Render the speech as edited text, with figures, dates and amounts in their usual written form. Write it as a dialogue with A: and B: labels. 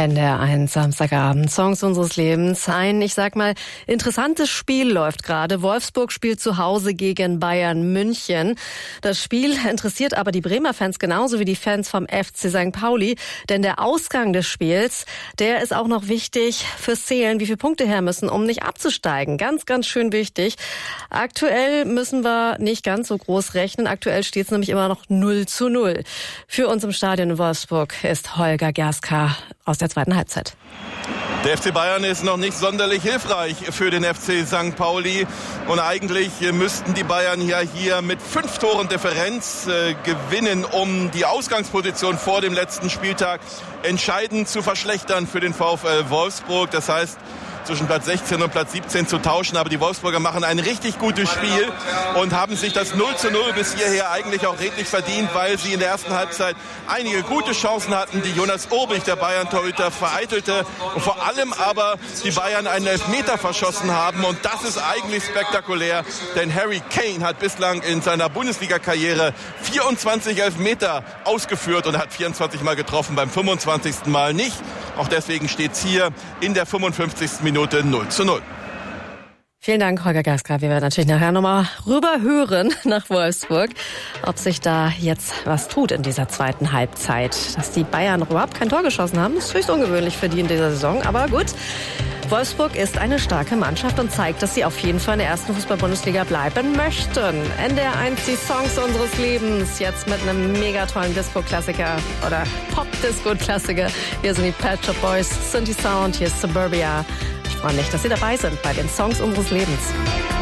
A: NDR1 Samstagabend, Songs unseres Lebens. Ein, ich sag mal, interessantes Spiel läuft gerade. Wolfsburg spielt zu Hause gegen Bayern München. Das Spiel interessiert aber die Bremer Fans genauso wie die Fans vom FC St. Pauli. Denn der Ausgang des Spiels, der ist auch noch wichtig fürs Zählen, wie viele Punkte her müssen, um nicht abzusteigen. Ganz, ganz schön wichtig. Aktuell müssen wir nicht ganz so groß rechnen. Aktuell steht es nämlich immer noch 0:0. Für uns im Stadion in Wolfsburg ist Holger Gerska aus der zweiten Halbzeit.
B: Der FC Bayern ist noch nicht sonderlich hilfreich für den FC St. Pauli. Und eigentlich müssten die Bayern hier mit 5 Toren Differenz gewinnen, um die Ausgangsposition vor dem letzten Spieltag entscheidend zu verschlechtern für den VfL Wolfsburg. Das heißt, zwischen Platz 16 und Platz 17 zu tauschen. Aber die Wolfsburger machen ein richtig gutes Spiel und haben sich das 0:0 bis hierher eigentlich auch redlich verdient, weil sie in der ersten Halbzeit einige gute Chancen hatten, die Jonas Urbich, der Bayern-Torhüter, vereitelte. Und vor allem aber die Bayern einen Elfmeter verschossen haben. Und das ist eigentlich spektakulär, denn Harry Kane hat bislang in seiner Bundesliga-Karriere 24 Elfmeter ausgeführt und hat 24 Mal getroffen, beim 25. Mal nicht. Auch deswegen steht es hier in der 55. Minute 0:0.
A: Vielen Dank, Holger Gerska. Wir werden natürlich nachher nochmal rüber hören nach Wolfsburg, ob sich da jetzt was tut in dieser zweiten Halbzeit. Dass die Bayern überhaupt kein Tor geschossen haben, ist höchst ungewöhnlich für die in dieser Saison. Aber gut, Wolfsburg ist eine starke Mannschaft und zeigt, dass sie auf jeden Fall in der ersten Fußball-Bundesliga bleiben möchten. NDR1, die Songs unseres Lebens, jetzt mit einem mega tollen Disco-Klassiker oder Pop-Disco-Klassiker. Hier sind die Pet Shop Boys, Synthi Sound, hier ist Suburbia. Ich freue mich, dass Sie dabei sind bei den Songs unseres Lebens.